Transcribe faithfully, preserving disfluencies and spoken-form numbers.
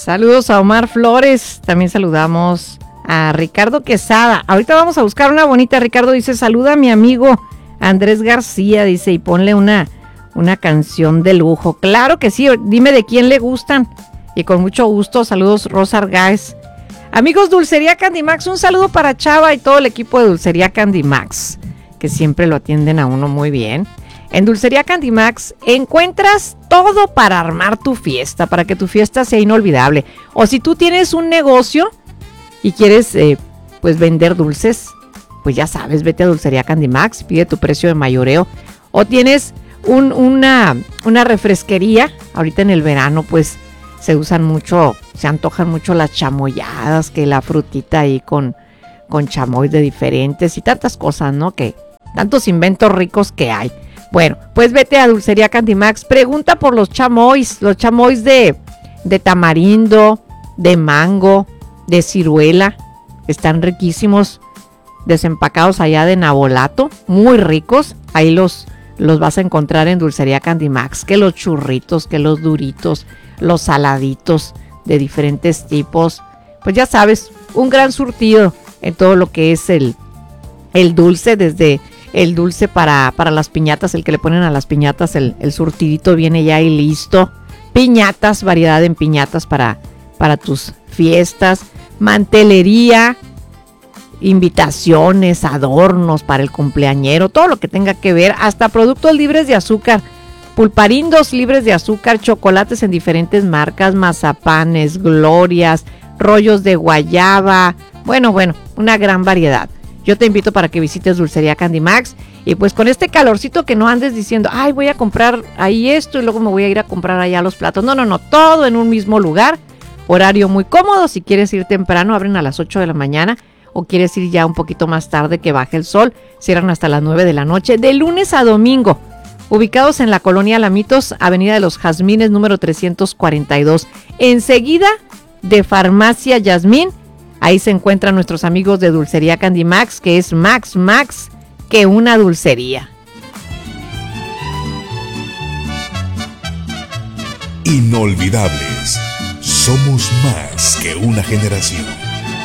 Saludos a Omar Flores. También saludamos a Ricardo Quesada. Ahorita vamos a buscar una bonita. Ricardo dice, saluda a mi amigo Andrés García, dice, y ponle una, una canción de lujo. Claro que sí, dime de quién le gustan. Y con mucho gusto, saludos Rosa Argáez. Amigos, Dulcería Candy Max, un saludo para Chava y todo el equipo de Dulcería Candy Max, que siempre lo atienden a uno muy bien. En Dulcería Candy Max encuentras todo para armar tu fiesta, para que tu fiesta sea inolvidable. O si tú tienes un negocio y quieres eh, pues vender dulces, pues ya sabes, vete a Dulcería Candy Max, pide tu precio de mayoreo. O tienes un, una, una refresquería, ahorita en el verano pues se usan mucho, se antojan mucho las chamoyadas, que la frutita ahí con, con chamoy de diferentes y tantas cosas, ¿no? Que tantos inventos ricos que hay. Bueno, pues vete a Dulcería Candy Max, pregunta por los chamois, los chamois de, de tamarindo, de mango, de ciruela, están riquísimos, desempacados allá de Nabolato, muy ricos, ahí los, los vas a encontrar en Dulcería Candy Max, que los churritos, que los duritos, los saladitos de diferentes tipos, pues ya sabes, un gran surtido en todo lo que es el, el dulce, desde el dulce para, para las piñatas, el que le ponen a las piñatas, el, el surtidito viene ya y listo, piñatas, variedad en piñatas para, para tus fiestas, mantelería, invitaciones, adornos para el cumpleañero, todo lo que tenga que ver, hasta productos libres de azúcar, pulparindos libres de azúcar, chocolates en diferentes marcas, mazapanes, glorias, rollos de guayaba, bueno, bueno, una gran variedad. Yo te invito para que visites Dulcería Candy Max y pues con este calorcito que no andes diciendo, ay, voy a comprar ahí esto y luego me voy a ir a comprar allá los platos. No, no, no, todo en un mismo lugar, horario muy cómodo. Si quieres ir temprano, abren a las ocho de la mañana o quieres ir ya un poquito más tarde que baje el sol, cierran hasta las nueve de la noche, de lunes a domingo. Ubicados en la colonia Lamitos, Avenida de los Jazmines, número trescientos cuarenta y dos, enseguida de Farmacia Yasmín. Ahí se encuentran nuestros amigos de Dulcería Candy Max, que es Max Max que una dulcería. Inolvidables. Somos más que una generación.